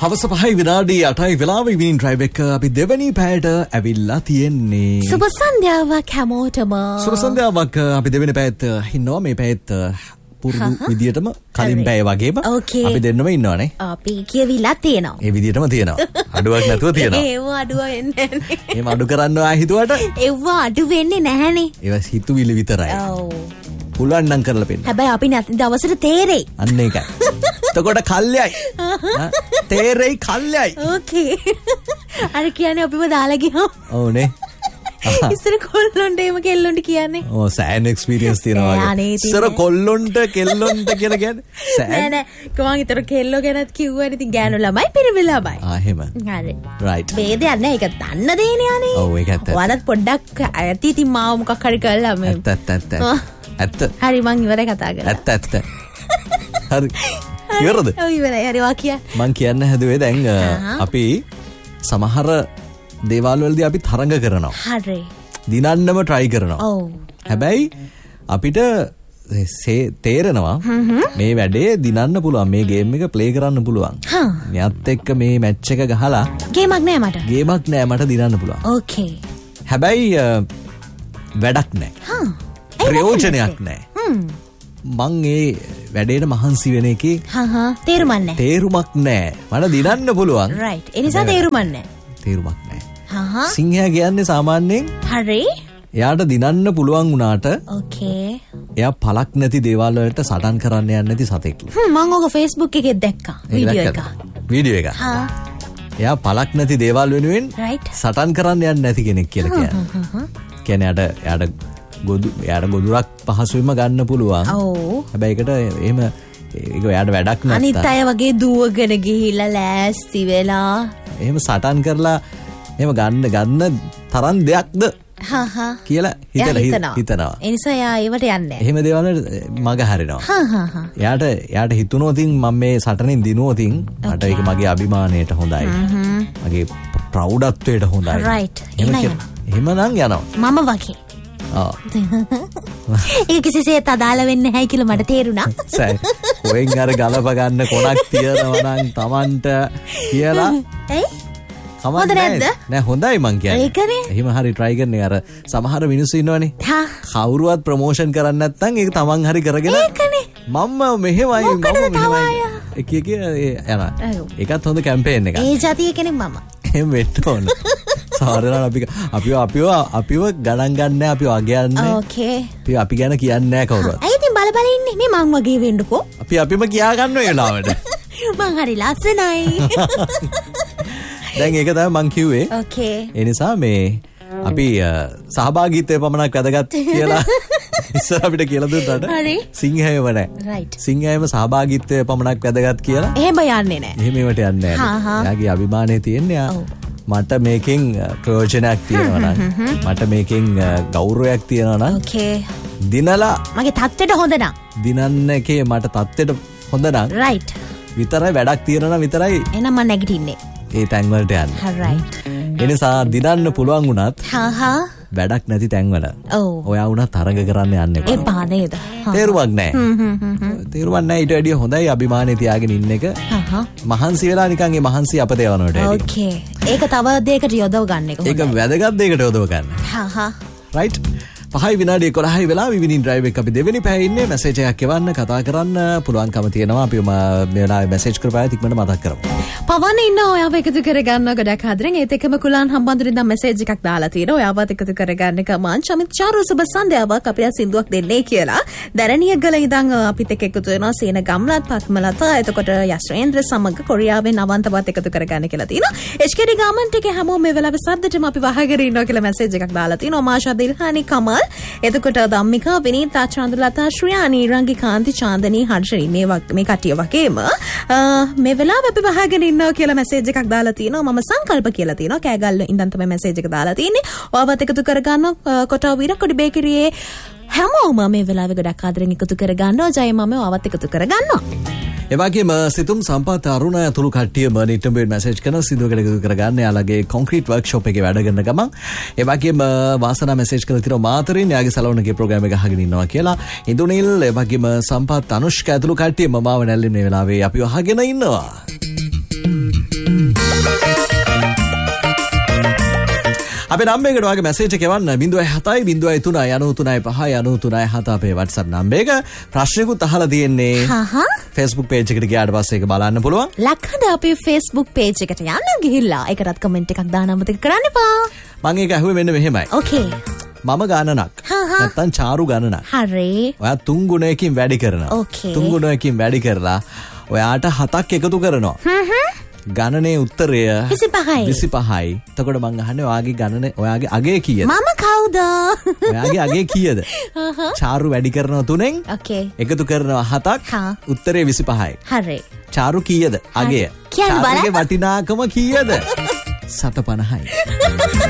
හවස 5 විනාඩි 8යි වෙලාවේ ඉවිනින් ඩ්‍රයිව් එක අපි දෙවැනි පැයට ඇවිල්ලා තියෙන්නේ. සුබ සන්ධ්‍යාවක් හැමෝටම. සුබ සන්ධ්‍යාවක් අපි දෙවෙනි පැයට ඉන්නවා. මේ පැයට පුරුදු විදියටම කලින් පැය වගේම අපි දෙන්නම ඉන්නවනේ. අපි කියවිලා තියෙනවා. ඒ විදියටම තියෙනවා. අඩුවක් නැතුව තියෙනවා. ඒව අඩුව වෙන්නේ නැහැ. එහෙම අඩු කරන්න ආ හිතුවට ඒව අඩු වෙන්නේ නැහනේ. ඒව හිතුවිලි විතරයි. ඔව්. පුළුවන් නම් කරලා පෙන්නන්න. හැබැයි අපි නැති දවසට තේරෙයි. අන්න ඒකයි. එතකොට කල්යයි. තේරෙයි කල්යයි. ඕකේ. අර කියන්නේ අපිව දාලා ගියා. ඔව්නේ. ඉස්සර කොල්ලොන්ට එහෙම කෙල්ලොන්ට කියන්නේ. ඔව් සෑන් එක්ස්පීරියන්ස් තියෙනවා වගේ. ඉස්සර කොල්ලොන්ට කෙල්ලොන්ට කියලා කියන්නේ සෑන්. නෑ කොහොමද ඉතර කෙල්ලෝ ගැනත් කිව්වනේ. ඉතින් ගෑනු ළමයි පිරිමි ළමයි. එහෙම. හරි. රයිට්. වේදයක් නෑ. ඒක දන්න දේනේ අනේ. ඔව් ඒක ඇත්ත. ඔයාලත් පොඩ්ඩක් ඇති ඉතින් මාව මොකක් හරි කළා මේ. ඇත්ත. හරි මං ඉවරයි කතා කරලා. ඇත්ත. හරි. ඉවරද? ඔව් ඉවරයි. හරි වා කියන්න. මං කියන්න හැදුවේ දැන් අපි සමහර දේවල් වලදී අපි තරඟ කරනවා. හරි. දිනන්නම try කරනවා. ඔව්. හැබැයි අපිට තේරෙනවා මේ වැඩේ දිනන්න පුළුවන්. මේ ගේම් එක ප්ලේ කරන්න පුළුවන්. මෙයත් එක්ක මේ මැච් එක ගහලා ගේමක් නෑ මට. ගේමක් නෑ මට දිනන්න පුළුවන්. ඕකේ. හැබැයි වැඩක් නෑ. ප්‍රයෝජනයක් නෑ. මං ඒ වැඩේට මහන්සි වෙන එකේ තේරුමක් නෑ. තේරුමක් නෑ. මට දිනන්න පුළුවන්. රයිට්. ඒ නිසා තේරුමක් නෑ. තේරුමක් නෑ. සිංහයා කියන්නේ සාමාන්‍යයෙන් හරි. එයාට දිනන්න පුළුවන් වුණාට ඕකේ. එයා පළක් නැති දේවල් වලට සටන් කරන්න යන්නේ නැති සතෙක්ලු. මම ඔක Facebook එකේ දැක්කා වීඩියෝ එක. එයා පළක් නැති දේවල් වෙනුවෙන් සටන් කරන්න යන්නේ නැති කෙනෙක් කියලා කියන්නේ. කියන්නේ එයාට ගොදුරක් පහසුවෙන්ම ගන්න පුළුවන්. හැබැයි ඒකට එහෙම ඒක එයාට වැඩක් නැත්නම් අනිත් අය වගේ දුවගෙන ගිහිල්ලා ලෑස්ති වෙලා එහෙම සටන් කරලා එහෙම ගන්න තරම් දෙයක්ද කියලා හිතනවා. ඒ නිසා එයා ඒවට යන්නේ නැහැ. එහෙම දේවල් මග හරිනවා. එයාට හිතුනොතින් මම මේ සටනින් දිනුවොතින් මට ඒක මගේ අභිමානයට හොඳයි. මගේ ප්‍රෞඩත්වයට හොඳයි. රයිට්. එහෙමනම් යනවා. මම වගේ. ඒක කිසිසේත් අදාළ වෙන්නේ නැහැ කියලා මට තේරුණා. කොහෙන් අර ගලප ගන්න කොනක් තියනවා නම් Tamanට කියලා. හොඳ නැද්ද? නෑ හොඳයි මං කියන්නේ. ඒකනේ. එහෙම හරි try කරන්නේ. අර සමහර මිනිස්සු ඉන්නවනේ. කවුරුවත් ප්‍රොමෝෂන් කරන්නේ නැත්නම් ඒක Taman හරි කරගෙන. ඒකනේ. මම මෙහෙමයි එක යනවා. ඒකත් හොඳ කැම්පේන් එකක්. ඒ જાතිය කෙනෙක් මම. එහෙම වෙන්න ඕන. සාරලා අපිව ගණන් ගන්න අපිව අගයන්නේ. ඕකේ. අපි ගැන කියන්නේ නැහැ කවුරුවත්. ඇයි ඉතින් බල ඉන්නේ මේ මං වගේ වෙන්නකෝ. අපිම කියා ගන්න වෙලාවට. මං හරි ලස්සනයි. දැන් ඒක තමයි මං කිව්වේ. ඕකේ. ඒ නිසා මේ අපි සහභාගීත්වය පමණක් වැදගත් කියලා ඉස්සර අපිට කියලා දුන්නාට සිංහයම නැහැ. රයිට්. සිංහයම සහභාගීත්වය පමණක් වැදගත් කියලා. එහෙම යන්නේ නැහැ. එහෙම ඒවට යන්නේ නැහැ. එයාගේ අභිමානය තියෙන්නේ මට මේකෙන් ප්‍රයෝජනයක් තියෙනවා නම් මට මේකෙන් ගෞරවයක් තියෙනවා නම් ඕකේ. දිනලා මගේ තත්ත්වයට හොඳ නම් දිනන්න එකේ මට තත්ත්වයට හොඳ නම් රයිට්. විතරයි වැඩක් තියෙනවා නම් විතරයි. එහෙනම් මම නැගිටින්නේ. ඒ තැන් වලට යන්න. රයිට්. ඒ නිසා දිනන්න පුළුවන් වුණත් වැඩක් නැති තැන්වල ඔයා වුණත් තරඟ කරන්න යන්න එපා. එපා නේද? තේරුමක් නැහැ. තේරුමක් නැහැ. ඊට වැඩිය හොඳයි අභිමානේ තියාගෙන ඉන්න එක. මහන්සි වෙලා නිකන් ඒ මහන්සි අපතේ යනවට. ඕකේ. ඒක තව දෙයකට යොදව ගන්න එක හොඳයි. ඒක වැදගත් දෙයකට යොදව ගන්න. රයිට්. 5 විනාඩි 11 වෙලා විවිනින් ඩ්‍රයිව් එක අපි දෙවෙනි පැයේ ඉන්නේ. මැසේජ් එකක් එවන්න කතා කරන්න පුළුවන්කම තියෙනවා. අපි මේ වෙලාවේ මැසේජ් කරපුවා තික්මන මතක් කරමු. පවන ඉන්න ඔයාව එකතු කරගන්න ගොඩක් හදරෙන් ඒත් එකම කුලන් හම්බන්තොටින් දැන් මැසේජ් එකක් දාලා තියෙනවා. ඔයාවත් එකතු කරගන්න කමං චමිත් චාරු සුබ සන්ධ්‍යාවක් අපි සින්දුවක් දෙන්නේ කියලා. දැරණියගල ඉඳන් අපිත් එක්ක එකතු වෙනවා සේන ගම්ලත් පත්මලත එතකොට යශ්‍රේන්ද්‍ර සමග කොරියාවෙන් අවන්තවත් එකතු කරගන්න කියලා තියෙනවා. HKD ගාමන්ට් එකේ හැමෝම මේ වෙලාවේ සද්දටම අපි වහගෙන ඉන්නවා කියලා මැසේජ් එකක් දාලා තියෙනවා. මාෂා දිල්හානි කමල් එතකොට ධම්මිකා විනීතා චන්ද්‍රලතා ශ්‍රියානි රංගි කාන්ති චාන්දනී හර්ෂණි මේ කට්ටිය වගේම මේ වෙලාව අපි වහගෙන ඉන්නවා කියලා මැසේජ් එකක් දාලා තියෙනවා. මම සංකල්ප කියලා තියෙනවා. කෑගල්ල ඉඳන් තමයි මැසේජ් එක දාලා තියෙන්නේ. ඔයාවත් එකතු කරගන්න කොටව විරකොඩි බේකරියේ හැමෝම මේ වෙලාවේ ගොඩක් ආදරෙන් එකතු කරගන්නවා. ජය මම ඔයාවත් එකතු කරගන්නවා. එවාගේම සිතුම් සම්පත් අරුණ ඇතුළු කට්ටියම නිට්ටඹෙන් මැසේජ් කරන සිදුවකට එකතු කරගන්න යාලගේ කොන්ක්‍රීට් වර්ක්ෂොප් එකේ වැඩ කරන ගමන් එවාගේම වාසනා මැසේජ් කරලා තිනවා මාතරින් යාගේ සලෝනගේ ප්‍රෝග්‍රෑම් එක අහගෙන ඉන්නවා කියලා. ඉන්දුනිල් එවාගේම සම්පත් අනුෂ්ක ඇතුළු කට්ටියම මාව නැල්ලේ මේ වෙලාවේ අපිව අහගෙන ඉන්නවා. අපේ නම්බරයකට වගේ මැසේජ් එක එවන්න 07 03 93 5 93 7 අපේ WhatsApp නම්බර එක. ප්‍රශ්නකුත් අහලා තියෙන්නේ. Facebook page එකට ගියාට පස්සේ ඒක බලන්න පුළුවන්. ලක්හඳ අපේ Facebook page එකට යන්න ගිහිල්ලා ඒකටත් කමෙන්ට් එකක් දාන්න අමතක කරන්න එපා. මම ඒක අහුවේ මෙන්න මෙහෙමයි. ඕකේ. මම ගණනක්. නැත්තම් චාරු ගණනක්. හරි. ඔයා 3 ගුණයකින් වැඩි කරනවා. ඕකේ. 3 ගුණයකින් වැඩි කරලා ඔයාට 7ක් එකතු කරනවා. ගණනේ උත්තරය 25යි. එතකොට මං අහන්නේ ඔයාගේ ගණනේ ඔයාගේ අගය කීයද? මම කවුද? ඔයාගේ අගය කීයද? චාරු වැඩි කරනවා 3ෙන්. ඕකේ. එකතු කරනවා 7ක්. උත්තරේ 25යි. හරි. චාරු කීයද? අගය. කියන්න බලන්න. චාරුගේ වටිනාකම කීයද? 750යි.